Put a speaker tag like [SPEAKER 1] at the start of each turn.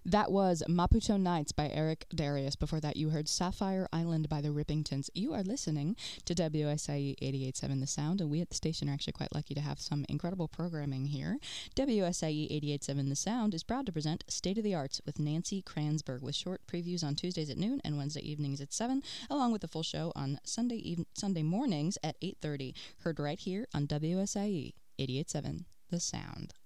[SPEAKER 1] That was Maputo Nights by Eric Darius. Before that, you heard Sapphire Island by the Rippingtons. You are listening to WSIE 88.7 The Sound, and we at the station are actually quite lucky to have some incredible programming here. WSIE 88.7 The Sound is proud to present State of the Arts with Nancy Kransberg, with short previews on Tuesdays at noon and Wednesday evenings at 7, along with the full show on Sunday mornings at 8:30. Heard right here on WSIE 88.7 The Sound.